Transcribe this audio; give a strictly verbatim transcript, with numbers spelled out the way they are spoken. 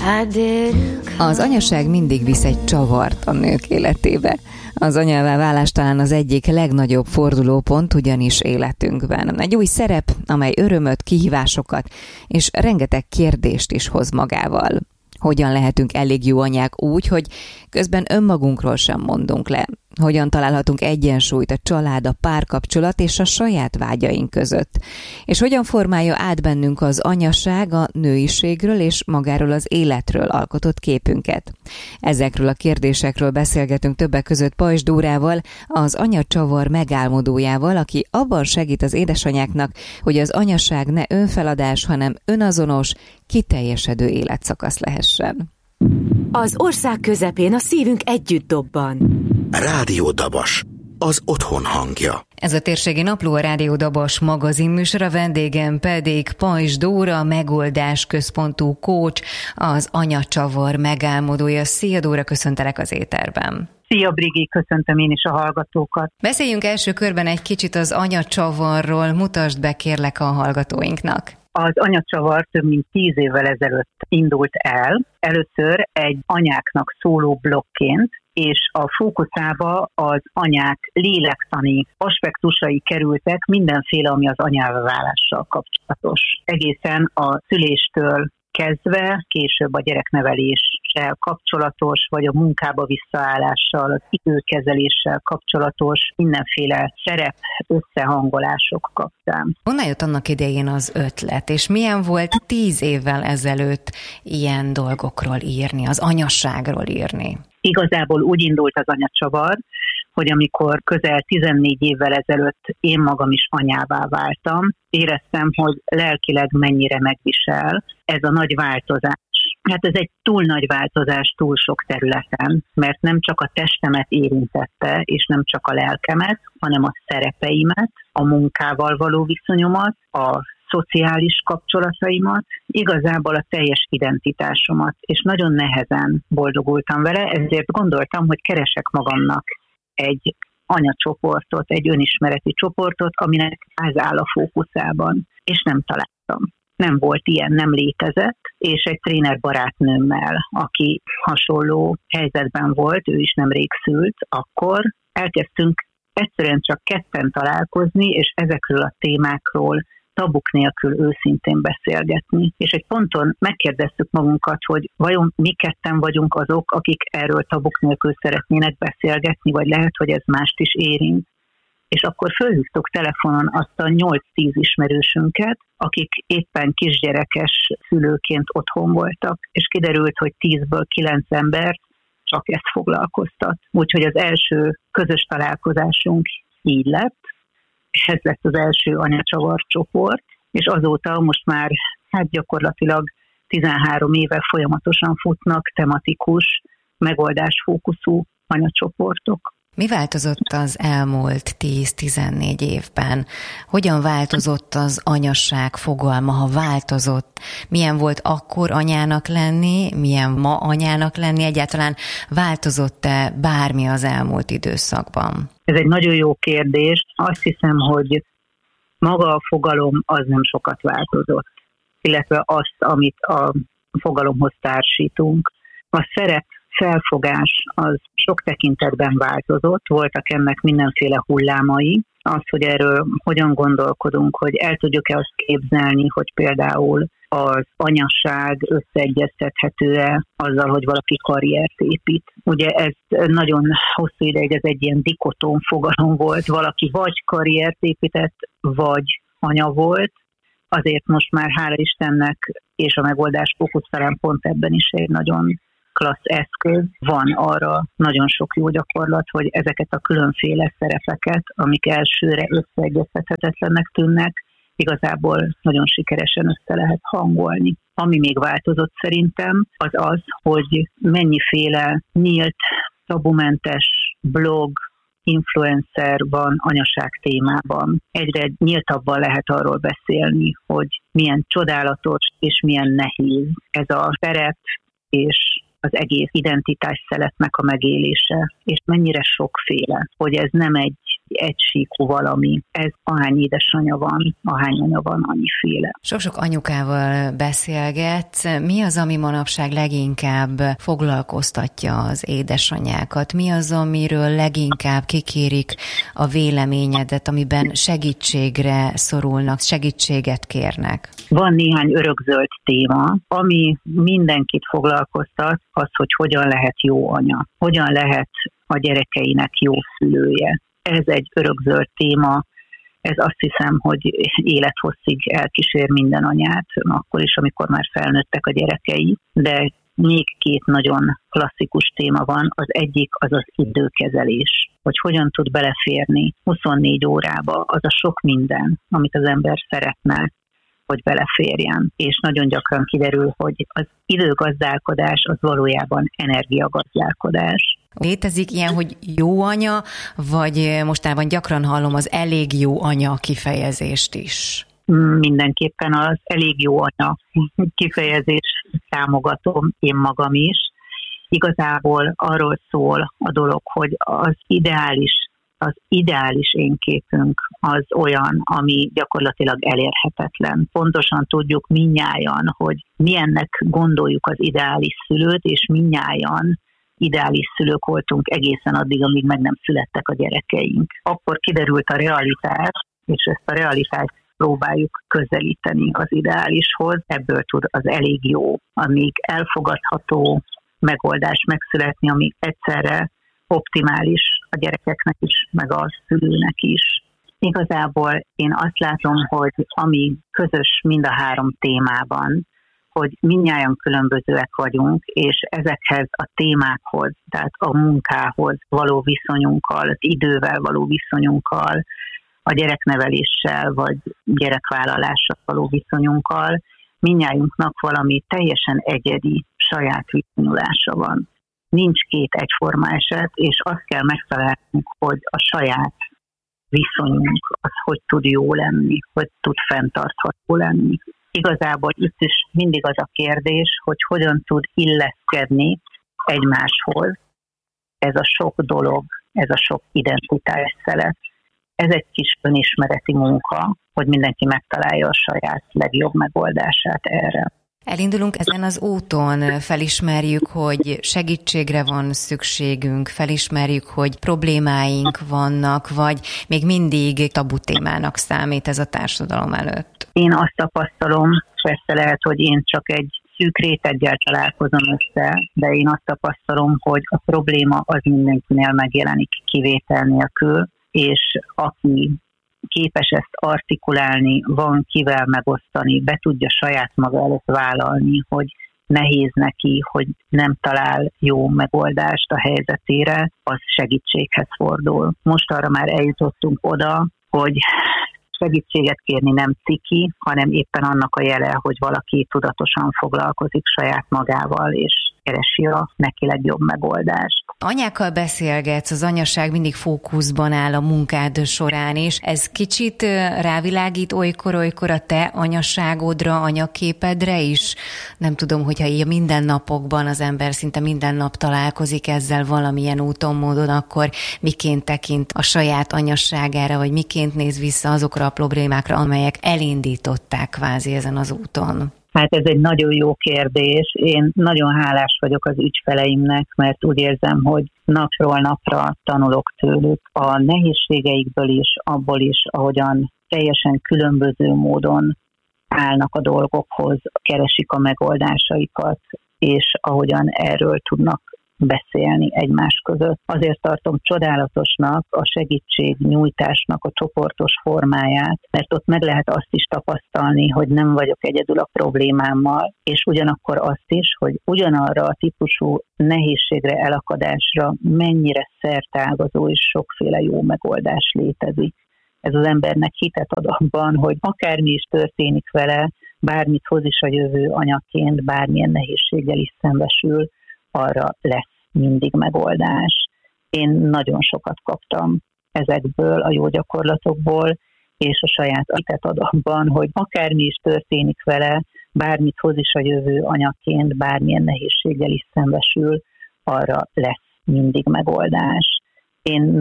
Az anyaság mindig visz egy csavart a nők életébe. Az anyává válás talán az egyik legnagyobb fordulópont ugyanis életünkben. Egy új szerep, amely örömöt, kihívásokat és rengeteg kérdést is hoz magával. Hogyan lehetünk elég jó anyák úgy, hogy közben önmagunkról sem mondunk le? Hogyan találhatunk egyensúlyt a család, a párkapcsolat és a saját vágyaink között? És hogyan formálja át bennünk az anyaság a nőiségről és magáról az életről alkotott képünket? Ezekről a kérdésekről beszélgetünk többek között Pajzs Dórával, az anyacsavar megálmodójával, aki abban segít az édesanyáknak, hogy az anyaság ne önfeladás, hanem önazonos, kiteljesedő életszakasz lehessen. Az ország közepén a szívünk együtt dobban. Rádió Dabas, az otthon hangja. Ez a Térségi Napló, a Rádió Dabas magazinműsora, vendégem pedig Pajzs Dóra, megoldás központú coach, az anyacsavar megálmodója. Szia Dóra, köszöntelek az éterben. Szia Brigi, köszöntöm én is a hallgatókat. Beszéljünk első körben egy kicsit az anyacsavarról, mutasd be kérlek a hallgatóinknak. Az anyacsavar több mint tíz évvel ezelőtt indult el. Először egy anyáknak szóló blogként, és a fókuszába az anyák lélektani aspektusai kerültek, mindenféle, ami az anyávválással kapcsolatos. Egészen a szüléstől kezdve, később a gyerekneveléssel kapcsolatos, vagy a munkába visszaállással, az időkezeléssel kapcsolatos mindenféle szerep összehangolások kapcsán. Honnan jött annak idején az ötlet, és milyen volt tíz évvel ezelőtt ilyen dolgokról írni, az anyasságról írni? Igazából úgy indult az anyacsavar, hogy amikor közel tizennégy évvel ezelőtt én magam is anyává váltam, éreztem, hogy lelkileg mennyire megvisel ez a nagy változás. Hát ez egy túl nagy változás túl sok területen, mert nem csak a testemet érintette, és nem csak a lelkemet, hanem a szerepeimet, a munkával való viszonyomat, a szociális kapcsolataimat, igazából a teljes identitásomat, és nagyon nehezen boldogultam vele, ezért gondoltam, hogy keresek magamnak egy anyacsoportot, egy önismereti csoportot, aminek ez áll a fókuszában, és nem találtam. Nem volt ilyen, nem létezett, és egy tréner barátnőmmel, aki hasonló helyzetben volt, ő is nemrég szült, akkor elkezdtünk egyszerűen csak ketten találkozni, és ezekről a témákról tabuk nélkül őszintén beszélgetni. És egy ponton megkérdeztük magunkat, hogy vajon mi ketten vagyunk azok, akik erről tabuk nélkül szeretnének beszélgetni, vagy lehet, hogy ez mást is érint. És akkor fölhívtuk telefonon azt a nyolc-tíz ismerősünket, akik éppen kisgyerekes szülőként otthon voltak, és kiderült, hogy tízből kilenc ember csak ezt foglalkoztat. Úgyhogy az első közös találkozásunk így lett. Ez lett az első anyacsavar csoport, és azóta most már hát gyakorlatilag tizenhárom éve folyamatosan futnak tematikus, megoldásfókuszú anyacsoportok. Mi változott az elmúlt tíz-tizennégy évben? Hogyan változott az anyasság fogalma, ha változott? Milyen volt akkor anyának lenni, milyen ma anyának lenni? Egyáltalán változott-e bármi az elmúlt időszakban? Ez egy nagyon jó kérdés. Azt hiszem, hogy maga a fogalom az nem sokat változott, illetve azt, amit a fogalomhoz társítunk. A szerep felfogás az sok tekintetben változott, voltak ennek mindenféle hullámai. Az, hogy erről hogyan gondolkodunk, hogy el tudjuk-e azt képzelni, hogy például az anyasság összeegyeztethető-e azzal, hogy valaki karriert épít. Ugye ez nagyon hosszú ideig ez egy ilyen dikoton fogalom volt, valaki vagy karriert épített, vagy anya volt, azért most már hála Istennek, és a megoldás fókusz talán pont ebben is egy nagyon klassz eszköz, van arra nagyon sok jó gyakorlat, hogy ezeket a különféle szerepeket, amik elsőre összeegyeztethetetlennek tűnnek, igazából nagyon sikeresen össze lehet hangolni. Ami még változott szerintem, az az, hogy mennyiféle nyílt, tabumentes blog, influencer van anyaság témában. Egyre nyíltabban lehet arról beszélni, hogy milyen csodálatos és milyen nehéz ez a szerep, és az egész identitás szeletnek a megélése, és mennyire sokféle, hogy ez nem egy egysíkú valami. Ez ahány édesanyja van, ahány anya van, annyiféle. Sok-sok anyukával beszélget. Mi az, ami manapság leginkább foglalkoztatja az édesanyákat? Mi az, amiről leginkább kikérik a véleményedet, amiben segítségre szorulnak, segítséget kérnek? Van néhány örökzöld téma, ami mindenkit foglalkoztat, az, hogy hogyan lehet jó anya, hogyan lehet a gyerekeinek jó szülője. Ez egy örökzöld téma, ez azt hiszem, hogy élethosszig elkísér minden anyát, akkor is, amikor már felnőttek a gyerekei, de még két nagyon klasszikus téma van, az egyik az az időkezelés, hogy hogyan tud beleférni huszonnégy órába az a sok minden, amit az ember szeretne, hogy beleférjen. És nagyon gyakran kiderül, hogy az időgazdálkodás az valójában energiagazdálkodás. Létezik ilyen, hogy jó anya, vagy mostanában gyakran hallom az elég jó anya kifejezést is? Mindenképpen az elég jó anya kifejezést támogatom én magam is. Igazából arról szól a dolog, hogy az ideális, az ideális énképünk az olyan, ami gyakorlatilag elérhetetlen. Pontosan tudjuk mindnyájan, hogy milyennek gondoljuk az ideális szülőt, és mindnyájan ideális szülők voltunk egészen addig, amíg meg nem születtek a gyerekeink. Akkor kiderült a realitás, és ezt a realitást próbáljuk közelíteni az ideálishoz. Ebből tud az elég jó, amíg elfogadható megoldás megszületni, ami egyszerre optimális a gyerekeknek is, meg a szülőnek is. Igazából én azt látom, hogy ami közös mind a három témában, hogy mindnyájan különbözőek vagyunk, és ezekhez a témákhoz, tehát a munkához való viszonyunkkal, az idővel való viszonyunkkal, a gyerekneveléssel vagy gyerekvállalással való viszonyunkkal, mindnyájunknak valami teljesen egyedi saját viszonyulása van. Nincs két egyforma eset, és azt kell megtalálnunk, hogy a saját viszonyunk az hogy tud jó lenni, hogy tud fenntartható lenni. Igazából itt is mindig az a kérdés, hogy hogyan tud illeszkedni egymáshoz ez a sok dolog, ez a sok identitásszelet. Ez egy kis önismereti munka, hogy mindenki megtalálja a saját legjobb megoldását erre. Elindulunk ezen az úton, felismerjük, hogy segítségre van szükségünk, felismerjük, hogy problémáink vannak, vagy még mindig tabu témának számít ez a társadalom előtt? Én azt tapasztalom, persze lehet, hogy én csak egy szűk réteggel találkozom össze, de én azt tapasztalom, hogy a probléma az mindenkinél megjelenik kivétel nélkül, és aki képes ezt artikulálni, van kivel megosztani, be tudja saját maga előtt vállalni, hogy nehéz neki, hogy nem talál jó megoldást a helyzetére, az segítséghez fordul. Most arra már eljutottunk oda, hogy segítséget kérni nem ciki, hanem éppen annak a jele, hogy valaki tudatosan foglalkozik saját magával, és keresi a neki legjobb megoldást. Anyákkal beszélgetsz, az anyaság mindig fókuszban áll a munkád során is. Ez kicsit rávilágít olykor-olykor a te anyaságodra, anyaképedre is? Nem tudom, hogyha így a mindennapokban az ember szinte minden nap találkozik ezzel valamilyen úton, módon, akkor miként tekint a saját anyasságára, vagy miként néz vissza azokra a problémákra, amelyek elindították kvázi ezen az úton? Hát ez egy nagyon jó kérdés. Én nagyon hálás vagyok az ügyfeleimnek, mert úgy érzem, hogy napról napra tanulok tőlük a nehézségeikből is, abból is, ahogyan teljesen különböző módon állnak a dolgokhoz, keresik a megoldásaikat, és ahogyan erről tudnak beszélni egymás között. Azért tartom csodálatosnak a segítségnyújtásnak a csoportos formáját, mert ott meg lehet azt is tapasztalni, hogy nem vagyok egyedül a problémámmal, és ugyanakkor azt is, hogy ugyanarra a típusú nehézségre, elakadásra mennyire szerteágazó és sokféle jó megoldás létezik. Ez az embernek hitet ad abban, hogy akármi is történik vele, bármit hoz is a jövő anyaként, bármilyen nehézséggel is szembesül, arra lesz mindig megoldás. Én nagyon sokat kaptam ezekből a jó gyakorlatokból, és a saját hitet ad abban, hogy akármi is történik vele, bármit hoz is a jövő anyaként, bármilyen nehézséggel is szembesül, arra lesz mindig megoldás. Én